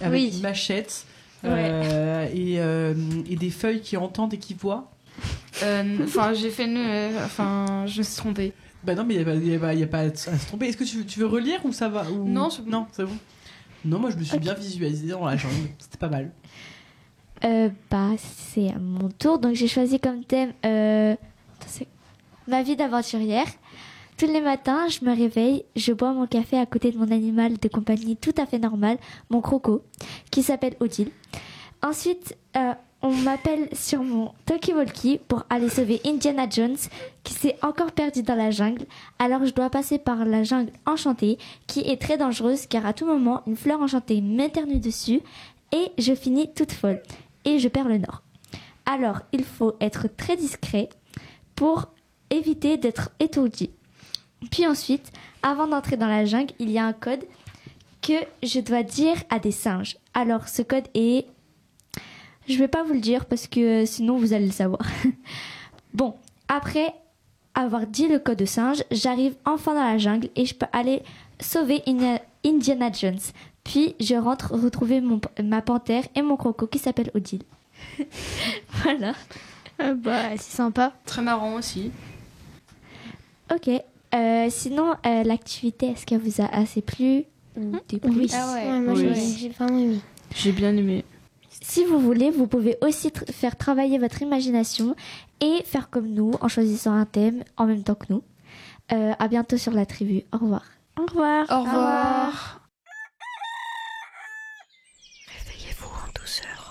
avec une machette et des feuilles qui entendent et qui voient. Enfin, j'ai fait je me suis trompée. Bah non, mais il y a pas à se tromper. Est-ce que tu veux relire ou ça va ou... Non, c'est bon. Non, c'est bon. Non, moi je me suis bien visualisée dans la jungle. C'était pas mal. C'est à mon tour. Donc j'ai choisi comme thème ma vie d'aventurière. Tous les matins, je me réveille, je bois mon café à côté de mon animal de compagnie tout à fait normal, mon croco, qui s'appelle Odile. Ensuite, on m'appelle sur mon talkie-walkie pour aller sauver Indiana Jones, qui s'est encore perdu dans la jungle. Alors je dois passer par la jungle enchantée, qui est très dangereuse car à tout moment, une fleur enchantée m'éternue dessus et je finis toute folle. Et je perds le nord. Alors, il faut être très discret pour éviter d'être étourdi. Puis ensuite, avant d'entrer dans la jungle, il y a un code que je dois dire à des singes. Alors, ce code est... Je ne vais pas vous le dire parce que sinon vous allez le savoir. Bon, après avoir dit le code de singe, j'arrive enfin dans la jungle et je peux aller sauver Indiana Jones. Puis je rentre retrouver ma panthère et mon croco qui s'appelle Odile. Voilà. C'est sympa. Très marrant aussi. Ok. Sinon, l'activité, est-ce qu'elle vous a assez plu ou déplu? Oui. Moi Oui. j'ai vraiment aimé. J'ai bien aimé. Si vous voulez, vous pouvez aussi faire travailler votre imagination et faire comme nous en choisissant un thème en même temps que nous. À bientôt sur la tribu. Au revoir. Au revoir. Au revoir.